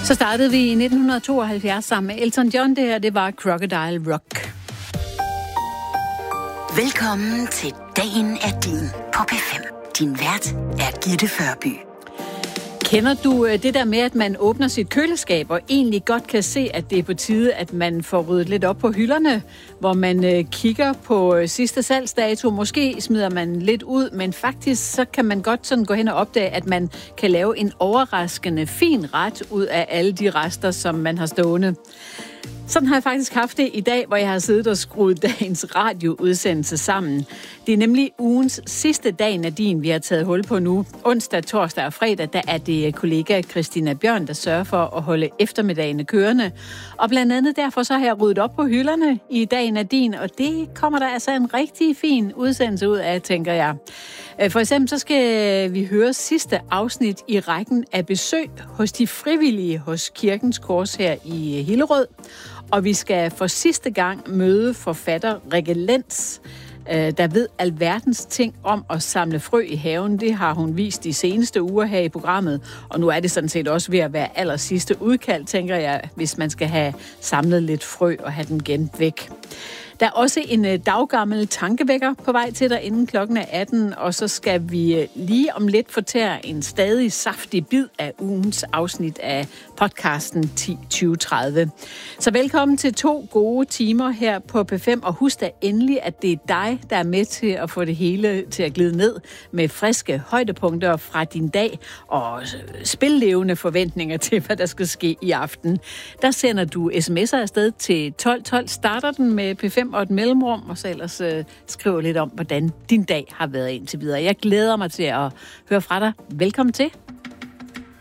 Så startede vi i 1972 sammen med Elton John. Det her, det var Crocodile Rock. Velkommen til Dagen er din på P5. Din vært er Gitte Førby. Kender du det der med, at man åbner sit køleskab og egentlig godt kan se, at det er på tide, at man får ryddet lidt op på hylderne, hvor man kigger på sidste salgsdato. Måske smider man lidt ud, men faktisk så kan man godt sådan gå hen og opdage, at man kan lave en overraskende fin ret ud af alle de rester, som man har stående. Sådan har jeg faktisk haft det i dag, hvor jeg har siddet og skruet dagens radioudsendelse sammen. Det er nemlig ugens sidste dag, Nadine, vi har taget hul på nu. Onsdag, torsdag og fredag, der er det kollega Christina Bjørn, der sørger for at holde eftermiddagene kørende. Og blandt andet derfor så har jeg ryddet op på hylderne i dag, Nadine, og det kommer der altså en rigtig fin udsendelse ud af, tænker jeg. For eksempel så skal vi høre sidste afsnit i rækken af besøg hos de frivillige hos Kirkens Kors her i Hillerød. Og vi skal for sidste gang møde forfatter Rikke Lenz, der ved alverdens ting om at samle frø i haven. Det har hun vist de seneste uger her i programmet. Og nu er det sådan set også ved at være allersidste udkald, tænker jeg, hvis man skal have samlet lidt frø og have den gemt væk. Der er også en daggammel tankevækker på vej til dig inden klokken er 18, og så skal vi lige om lidt fortære en stadig saftig bid af ugens afsnit af podcasten 10-20-30. Så velkommen til 2 gode timer her på P5, og husk da endelig, at det er dig, der er med til at få det hele til at glide ned med friske højdepunkter fra din dag og spillevende forventninger til, hvad der skal ske i aften. Der sender du sms'er afsted til 1212, starter den med P5 og et mellemrum, og så ellers skriver lidt om, hvordan din dag har været indtil videre. Jeg glæder mig til at høre fra dig. Velkommen til.